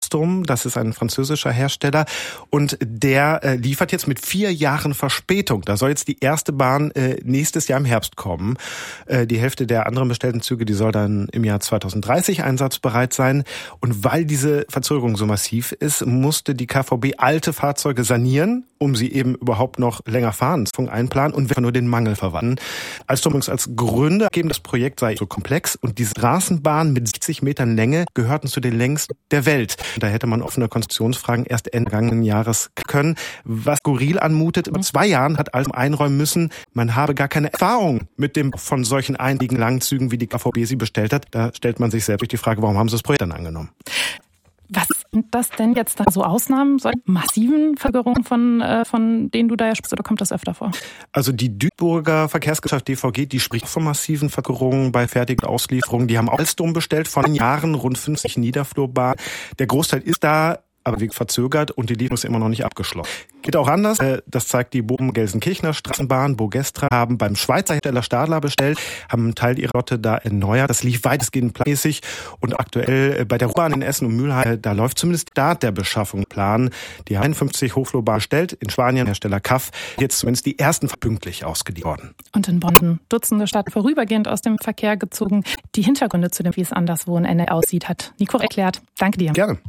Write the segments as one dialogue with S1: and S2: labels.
S1: Alstom, das ist ein französischer Hersteller, und der liefert jetzt mit 4 Jahren Verspätung. Da soll jetzt die erste Bahn nächstes Jahr im Herbst kommen. Die Hälfte der anderen bestellten Züge, die soll dann im Jahr 2030 einsatzbereit sein. Und weil diese Verzögerung so massiv ist, musste die KVB alte Fahrzeuge sanieren, um sie eben überhaupt noch länger fahren, einplanen und nur den Mangel verwandeln. Alstom übrigens als Gründer geben, das Projekt sei so komplex und diese Straßenbahnen mit 60 Metern Länge gehörten zu den längsten der Welt. Da hätte man offene Konstruktionsfragen erst Ende vergangenen Jahres können. Was skurril anmutet, in 2 Jahren hat Alstom einräumen müssen, man habe gar keine Erfahrung mit dem von solchen einzigen Langzügen, wie die KVB sie bestellt hat. Da stellt man sich selbst die Frage, warum haben sie das Projekt dann angenommen?
S2: Was sind das denn jetzt da so Ausnahmen, solche massiven Veränderungen von denen du da ja sprichst, oder kommt das öfter vor?
S1: Also die Duisburger Verkehrsgesellschaft DVG, die spricht von massiven Veränderungen bei fertigen Auslieferungen. Die haben auch Alstom bestellt, vor Jahren rund 50 Niederflurbahnen. Der Großteil ist da, aber wie verzögert und die Lieferung ist immer noch nicht abgeschlossen. Geht auch anders. Das zeigt die Bochum-Gelsenkirchener Straßenbahn. Bogestra haben beim Schweizer Hersteller Stadler bestellt, haben einen Teil ihrer Flotte da erneuert. Das lief weitestgehend planmäßig und aktuell bei der U-Bahn in Essen und Mülheim, da läuft zumindest Start der Beschaffungsplan. Die 51 Hochflurbahnen bestellt, in Spanien Hersteller CAF, jetzt zumindest die ersten pünktlich ausgeliefert worden.
S2: Und in Bonn Dutzende Stadt vorübergehend aus dem Verkehr gezogen. Die Hintergründe zu dem, wie es anderswo in NRW aussieht, hat Nico erklärt. Danke dir.
S1: Gerne.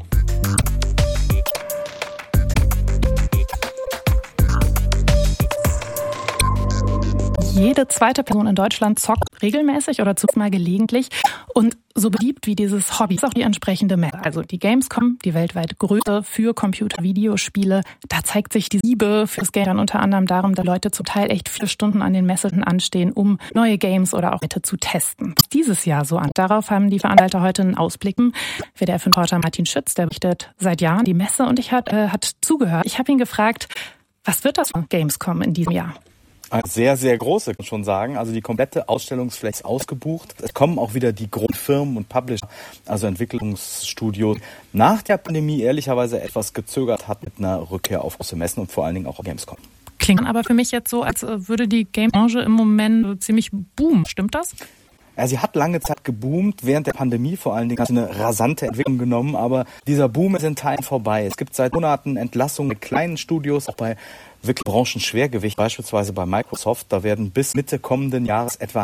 S2: Jede zweite Person in Deutschland zockt regelmäßig oder zumindest mal gelegentlich. Und so beliebt wie dieses Hobby ist auch die entsprechende Messe. Also die Gamescom, die weltweit größte für Computer-Videospiele. Da zeigt sich die Liebe fürs Game dann unter anderem darum, dass Leute zum Teil echt 4 Stunden an den Messen anstehen, um neue Games oder auch Wette zu testen. Dieses Jahr so an. Darauf haben die Veranstalter heute einen Ausblick. WDR-Reporter Martin Schütz, der berichtet seit Jahren die Messe und hat zugehört. Ich habe ihn gefragt, was wird das von Gamescom in diesem Jahr?
S3: Sehr, sehr große, kann man schon sagen. Also die komplette Ausstellungsfläche ist ausgebucht. Es kommen auch wieder die Grundfirmen und Publisher, also Entwicklungsstudios, nach der Pandemie ehrlicherweise etwas gezögert hat mit einer Rückkehr auf große Messen und vor allen Dingen auch auf Gamescom.
S2: Klingt aber für mich jetzt so, als würde die Game-Branche im Moment ziemlich boomen. Stimmt das?
S3: Ja, sie hat lange Zeit geboomt, während der Pandemie vor allen Dingen hat sie eine rasante Entwicklung genommen, aber dieser Boom ist in Teilen vorbei. Es gibt seit Monaten Entlassungen mit kleinen Studios, auch bei wirklich Branchenschwergewicht, beispielsweise bei Microsoft. Da werden bis Mitte kommenden Jahres etwa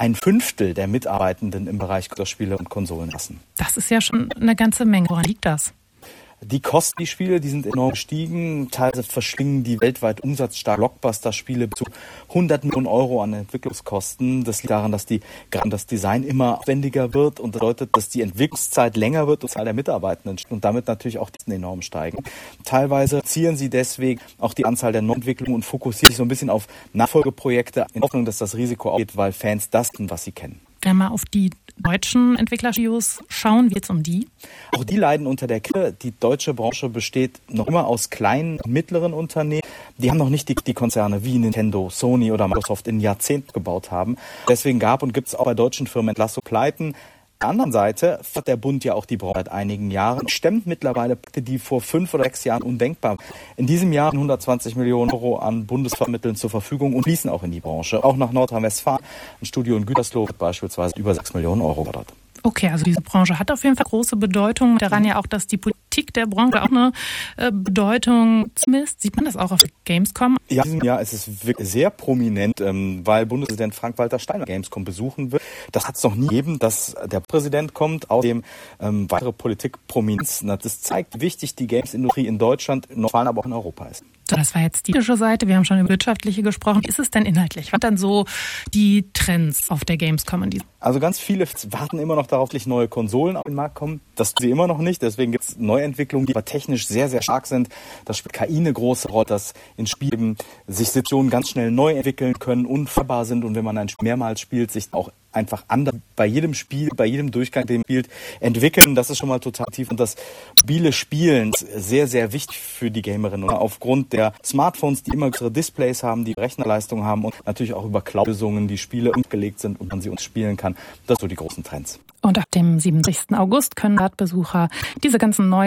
S3: 1/5 der Mitarbeitenden im Bereich Computerspiele und Konsolen lassen.
S2: Das ist ja schon eine ganze Menge. Woran liegt das?
S3: Die Kosten, die Spiele, die sind enorm gestiegen. Teilweise verschlingen die weltweit umsatzstarken Blockbuster-Spiele zu 100 Millionen Euro an Entwicklungskosten. Das liegt daran, dass das Design immer aufwendiger wird und das bedeutet, dass die Entwicklungszeit länger wird und die Zahl der Mitarbeitenden und damit natürlich auch die Kosten enorm steigen. Teilweise reduzieren sie deswegen auch die Anzahl der Neuentwicklungen und fokussieren sich so ein bisschen auf Nachfolgeprojekte in Hoffnung, dass das Risiko aufgeht, weil Fans das tun, was sie kennen.
S2: Wenn wir auf die deutschen Entwicklerstudios schauen, wie geht's um die?
S3: Auch die leiden unter der Krise. Die deutsche Branche besteht noch immer aus kleinen und mittleren Unternehmen. Die haben noch nicht die Konzerne wie Nintendo, Sony oder Microsoft in Jahrzehnten gebaut haben. Deswegen gab und gibt es auch bei deutschen Firmen Entlassungen, Pleiten. Auf der anderen Seite hat der Bund ja auch die Branche seit einigen Jahren, stemmt mittlerweile Projekte, die vor 5 oder 6 Jahren undenkbar waren. In diesem Jahr 120 Millionen Euro an Bundesmitteln zur Verfügung und fließen auch in die Branche. Auch nach Nordrhein-Westfalen, ein Studio in Gütersloh wird beispielsweise über 6 Millionen Euro gefordert.
S2: Okay, also diese Branche hat auf jeden Fall große Bedeutung. Daran ja auch, dass die Politik der Branche auch eine Bedeutung misst. Sieht man das auch auf Gamescom?
S3: Ja, in diesem Jahr ist es wirklich sehr prominent, weil Bundespräsident Frank-Walter Steinmeier Gamescom besuchen wird. Das hat es noch nie gegeben, dass der Präsident kommt. Außerdem weitere Politikprominenz. Das zeigt, wie wichtig die Games-Industrie in Deutschland, in Nordrhein, aber auch in Europa ist.
S2: So, das war jetzt die politische Seite. Wir haben schon über wirtschaftliche gesprochen. Wie ist es denn inhaltlich? Was sind dann so die Trends auf der Gamescom in diesem?
S3: Also ganz viele warten immer noch darauf, dass neue Konsolen auf den Markt kommen. Das tun sie immer noch nicht. Deswegen gibt es Neuentwicklungen, die aber technisch sehr, sehr stark sind. Das spielt KI eine große Rolle, dass in Spielen sich Situationen ganz schnell neu entwickeln können, unverbar sind und wenn man ein Spiel mehrmals spielt, sich auch einfach anders bei jedem Spiel, bei jedem Durchgang, den man spielt, entwickeln. Das ist schon mal total tief. Und das mobile Spielen ist sehr, sehr wichtig für die Gamerinnen. Und aufgrund der Smartphones, die immer größere Displays haben, die Rechnerleistung haben und natürlich auch über Cloud-Lösungen, die Spiele umgelegt sind und man sie uns spielen kann. Das sind so die großen Trends.
S2: Und ab dem 27. August können Besucher diese ganzen neuen